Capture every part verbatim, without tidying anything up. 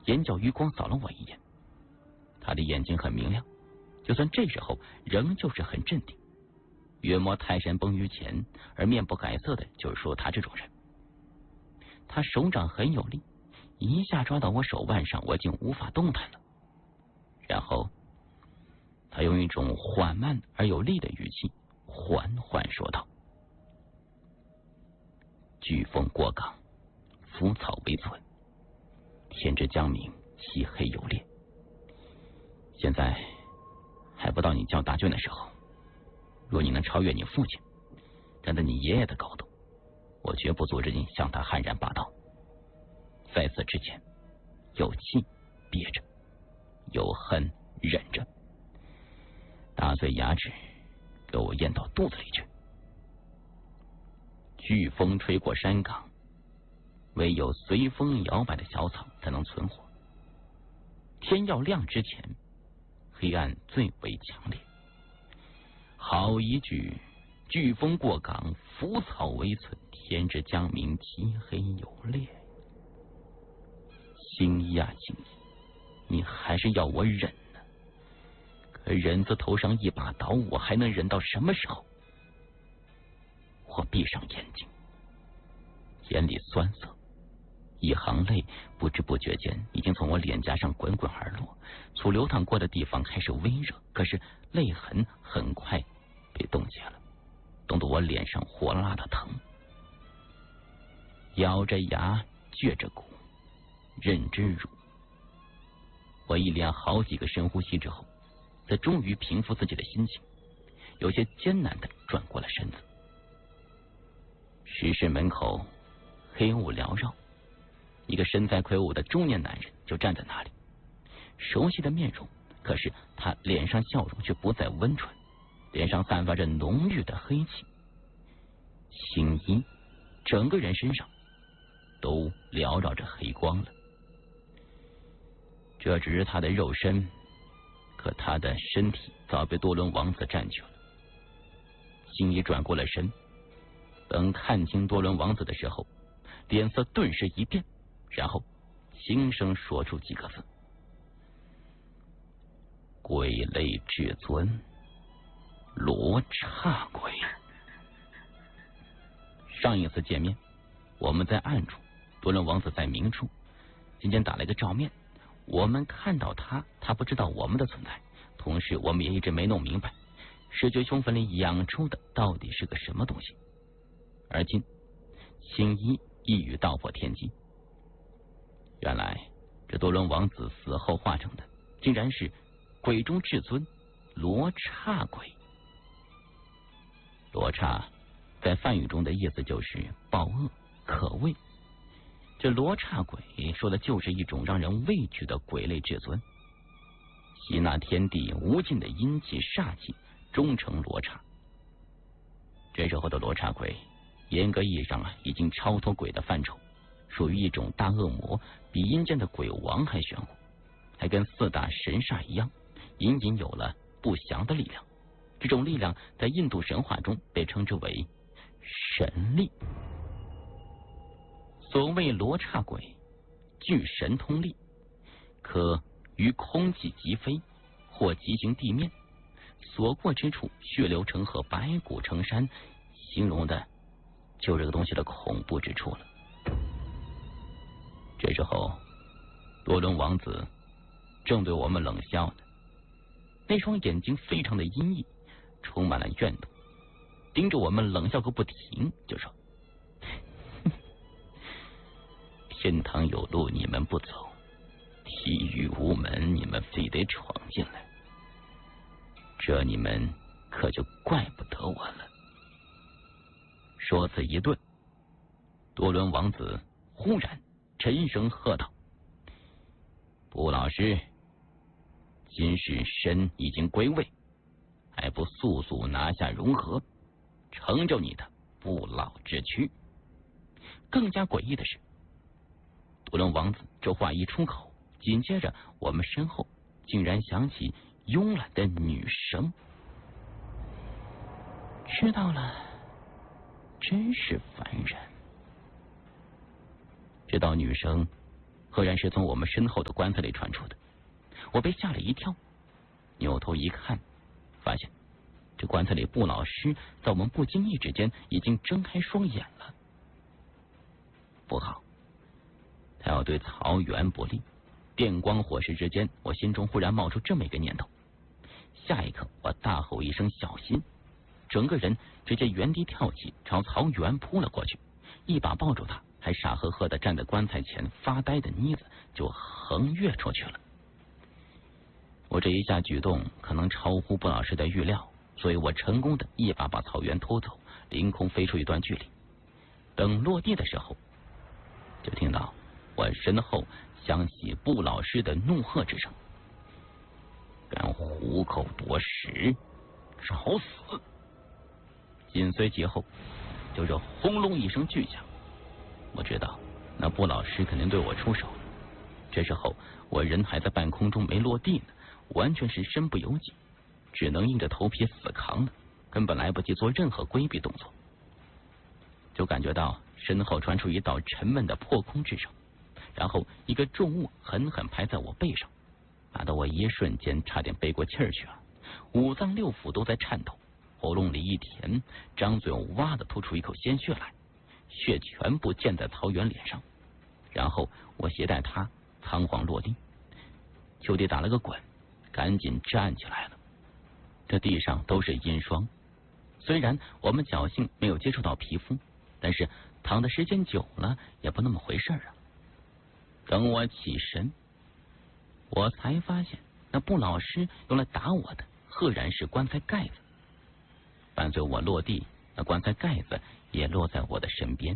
眼角余光扫了我一眼，他的眼睛很明亮，就算这时候仍旧是很镇定。约摸泰山崩于前而面不改色的，就是说他这种人。他手掌很有力，一下抓到我手腕上，我竟无法动弹了。然后他用一种缓慢而有力的语气缓缓说道：飓风过港，浮草为存，天之将明，漆黑有裂。现在还不到你叫大军的时候，若你能超越你父亲，站在你爷爷的高度，我绝不阻止你向他悍然拔刀。在此之前，有气憋着，有恨忍着，大嘴牙齿给我咽到肚子里去。飓风吹过山岗，唯有随风摇摆的小草才能存活。天要亮之前，黑暗最为强烈。好一句飓风过港，浮草为存，天之将明，漆黑有裂。青衣啊青衣，你还是要我忍呢？可忍字头上一把刀，我还能忍到什么时候？我闭上眼睛，眼里酸涩，一行泪不知不觉间已经从我脸颊上滚滚而落，从流淌过的地方开始微热，可是泪痕很快被冻结了，冻得我脸上火辣辣的疼。咬着牙，撅着骨，忍之辱。我一连好几个深呼吸之后，才终于平复自己的心情，有些艰难的转过了身子。石室门口黑雾缭绕，一个身材魁梧的中年男人就站在那里，熟悉的面容，可是他脸上笑容却不再温纯，脸上散发着浓郁的黑气，青衣整个人身上都缭绕着黑光了。这只是他的肉身，可他的身体早被多伦王子占据了。青衣转过了身，等看清多伦王子的时候，脸色顿时一变，然后轻声说出几个字：鬼类至尊，罗刹鬼。上一次见面，我们在暗处，多伦王子在明处，今天打了一个照面，我们看到他，他不知道我们的存在，同时我们也一直没弄明白视觉凶坟里养出的到底是个什么东西。而今青衣一语道破天机，原来这多伦王子死后化成的竟然是鬼中至尊罗刹鬼。罗刹在梵语中的意思就是暴恶可畏，这罗刹鬼说的就是一种让人畏惧的鬼类至尊，吸纳天地无尽的阴气煞气，终成罗刹。这时候的罗刹鬼严格意义上啊，已经超脱鬼的范畴，属于一种大恶魔，比阴间的鬼王还玄乎，还跟四大神煞一样，隐隐有了不祥的力量。这种力量在印度神话中被称之为神力。所谓罗刹鬼，具神通力，可于空气疾飞，或疾行地面，所过之处血流成河，白骨成山，形容的就这个东西的恐怖之处了。这时候多伦王子正对我们冷笑呢，那双眼睛非常的阴翳，充满了怨毒，盯着我们冷笑个不停，就说天堂有路你们不走，地狱无门你们非得闯进来，这你们可就怪不得我了。说此一顿，多伦王子忽然沉声喝道：不老师，今世身已经归位，还不速速拿下融合，成就你的不老之躯。更加诡异的是，多伦王子这话一出口，紧接着我们身后竟然响起慵懒的女声。知道了，真是烦人。这道女声赫然是从我们身后的棺材里传出的。我被吓了一跳，扭头一看，发现这棺材里布老师在我们不经意之间已经睁开双眼了。不好，他要对曹元不利。电光火石之间，我心中忽然冒出这么一个念头。下一刻，我大吼一声小心，整个人直接原地跳起，朝曹元扑了过去，一把抱住他，还傻呵呵的站在棺材前发呆的妮子就横跃出去了。我这一下举动可能超乎布老师的预料，所以我成功的一把把曹元拖走，凌空飞出一段距离。等落地的时候，就听到我身后响起布老师的怒喝之声：“敢虎口夺食，找死！”紧随其后就是轰隆一声巨响。我知道那布老师肯定对我出手了。这时候我人还在半空中没落地呢，完全是身不由己，只能硬着头皮死扛了，根本来不及做任何规避动作。就感觉到身后传出一道沉闷的破空之声，然后一个重物狠狠拍在我背上，打得我一瞬间差点背过气儿去啊！五脏六腑都在颤抖，喉咙里一甜，张嘴哇的吐出一口鲜血来，血全部溅在曹元脸上，然后我携带他仓皇落地，就地打了个滚，赶紧站起来了。这地上都是阴霜，虽然我们侥幸没有接触到皮肤，但是躺的时间久了也不那么回事啊。等我起神，我才发现那布老师用来打我的赫然是棺材盖子。伴随我落地，那棺材盖子也落在我的身边。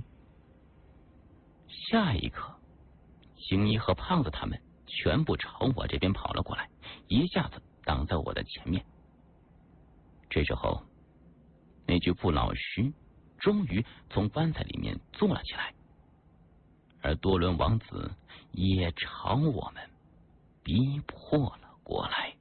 下一刻，青衣和胖子他们全部朝我这边跑了过来，一下子挡在我的前面。这时候，那具布老师终于从棺材里面坐了起来，而多伦王子也朝我们逼迫了过来。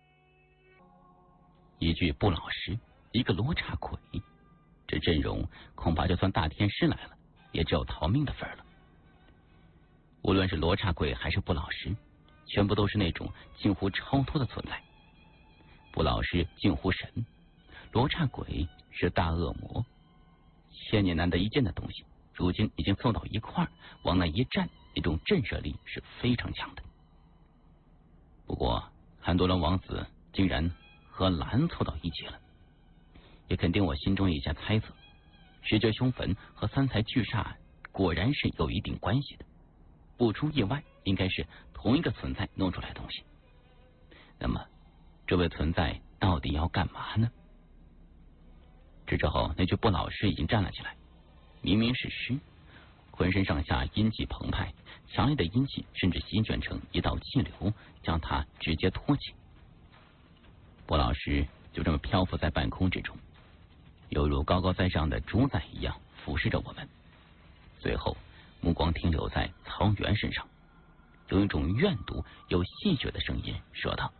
一具布老师，一个罗刹鬼，这阵容恐怕就算大天师来了，也只有逃命的份了。无论是罗刹鬼还是布老师，全部都是那种近乎超脱的存在。布老师近乎神，罗刹鬼是大恶魔，千年难得一见的东西，如今已经凑到一块儿，往那一站，那种震慑力是非常强的。不过汉多伦王子竟然和蓝凑到一起了，也肯定我心中一下猜测，十绝凶坟和三才巨煞果然是有一定关系的，不出意外应该是同一个存在弄出来的东西。那么这位存在到底要干嘛呢？这之后，那具布老师已经站了起来，明明是尸，浑身上下阴气澎湃，强烈的阴气甚至席卷成一道气流，将他直接托起。布老师就这么漂浮在半空之中，犹如高高在上的主宰一样俯视着我们。随后目光停留在曹元身上，用一种怨毒又戏谑的声音说道：“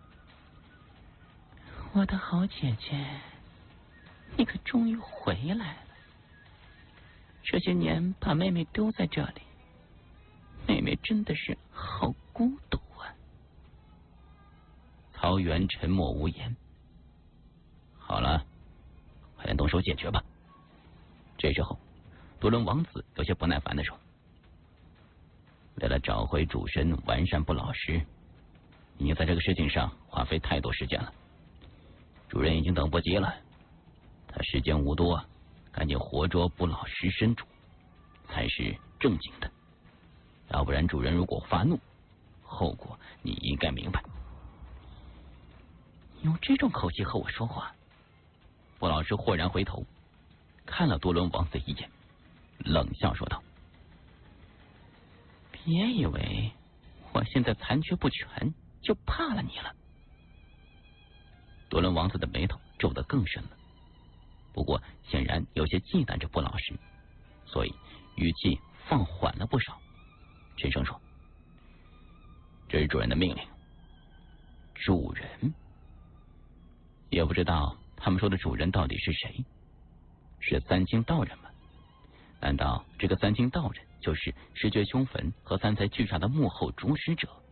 我的好姐姐，你可终于回来了。这些年把妹妹丢在这里，妹妹真的是好孤独啊。”曹元沉默无言。好了，快点动手解决吧。这时候多伦王子有些不耐烦地说：“为了找回主身，完善布老师，你在这个事情上花费太多时间了，主人已经等不及了。他时间无多，赶紧活捉布老师身主才是正经的，要不然主人如果发怒，后果你应该明白。”用这种口气和我说话？布老师豁然回头看了多伦王子一眼，冷笑说道：“别以为我现在残缺不全就怕了你了。”多伦王子的眉头皱得更深了，不过显然有些忌惮着布老师，所以语气放缓了不少，沉声说：“这是主人的命令。”主人？也不知道他们说的主人到底是谁？是三清道人吗？难道这个三清道人就是视觉凶坟和三财巨诈的幕后主使者